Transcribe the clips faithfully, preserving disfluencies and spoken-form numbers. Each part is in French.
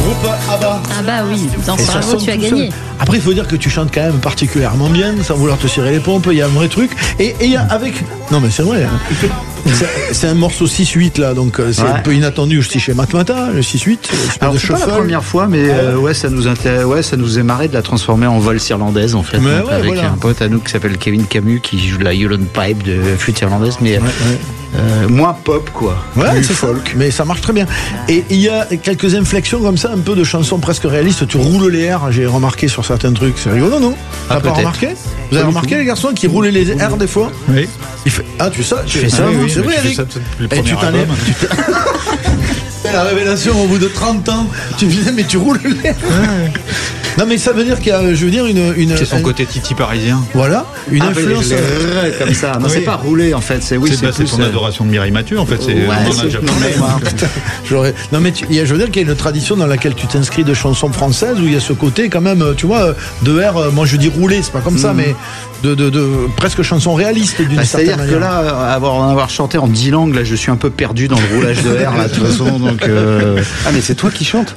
groupe ABBA. Ah bah oui, dans Et ça Bravo, sonne tu as tout gagné. seul. Après, il faut dire que tu chantes quand même particulièrement bien, sans vouloir te cirer les pompes. Il y a un vrai truc. Et il y a avec. Non, mais c'est vrai. Hein. C'est, c'est un morceau six huit là, donc c'est ouais. un peu inattendu aussi chez Matmata, le six huit. Alors c'est pas la première fois, mais euh, ouais, ça nous intéresse, ouais, ça nous est marré de la transformer en valse irlandaise en fait, ouais, donc, ouais, avec voilà. un pote à nous qui s'appelle Kevin Camus qui joue de la Yulon Pipe de flûte irlandaise, mais ouais, ouais. Euh, moins pop quoi. Ouais, plus c'est folk, mais ça marche très bien. Et il y a quelques inflexions comme ça, un peu de chansons presque réalistes. Tu roules les airs, j'ai remarqué sur certains trucs. C'est rigolo, non? Ah, T'as pas remarqué? Vous avez remarqué les garçons qui roulaient les airs des fois? Oui. Il fait... Ah, tu sais ça? Tu fais ça? Ah, Oui, c'est oui, vrai, tu fais Eric. ça depuis le Et premier tu t'en album. es. C'est la révélation au bout de trente ans. Tu me disais, mais tu roules l'air. Non, mais ça veut dire qu'il y a, je veux dire, une. une C'est son un... côté titi parisien. Voilà, une ah, influence. Oui, comme ça. Non, oui. C'est pas rouler en fait. C'est oui, c'est, c'est, bah, plus, c'est son euh... adoration de Mireille Mathieu en fait. C'est ouais, on c'est a japonais. J'aurais... Non, mais tu... il y a, je veux dire qu'il y a une tradition dans laquelle tu t'inscris de chansons françaises où il y a ce côté quand même, tu vois, de air. Moi, je dis rouler, c'est pas comme ça, mm. mais. De, de, de presque chansons réalistes d'une bah, certaine c'est-à-dire manière. que là, avoir, en avoir chanté en dix langues, là, je suis un peu perdu dans le roulage de air, là, de toute façon. Donc, euh... Ah, mais c'est toi qui chantes.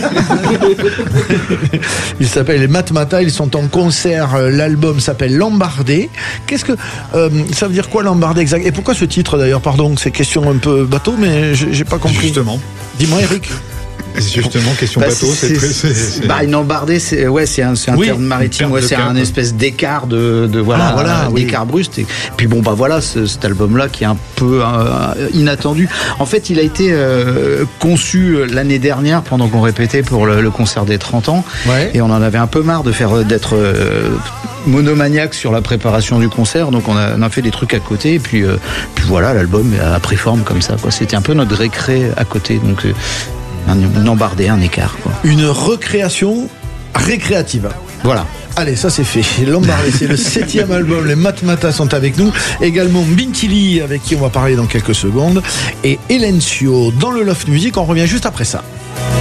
Ils s'appellent les Matmata, ils sont en concert. L'album s'appelle Lambardé. Qu'est-ce que euh, ça veut dire quoi Lambardé exact? Et pourquoi ce titre d'ailleurs? Pardon, c'est question un peu bateau, mais j'ai, j'ai pas compris. Justement. Dis-moi, Eric. C'est justement question bah, bateau. C'est, c'est très, c'est, c'est... Bah, une embardée, c'est ouais, c'est un, c'est un oui, terme maritime. Ouais, c'est cap. un espèce d'écart de, de voilà, ah, voilà d'écart oui. brusque. Et puis bon, bah voilà, ce, cet album-là qui est un peu euh, inattendu. En fait, il a été euh, conçu l'année dernière pendant qu'on répétait pour le, le concert des trente ans, ouais. et on en avait un peu marre de faire d'être euh, monomaniaque sur la préparation du concert, donc on a, on a fait des trucs à côté, et puis, euh, puis voilà, l'album a pris forme comme ça, quoi. C'était un peu notre récré à côté, donc. Euh, Un embardé, un écart, quoi. Une recréation récréative. Voilà. Allez, ça c'est fait. Lambardé, c'est le septième album. Les Matmata sont avec nous. Également Bintili, avec qui on va parler dans quelques secondes. Et Elencio dans le Loft Music. On revient juste après ça.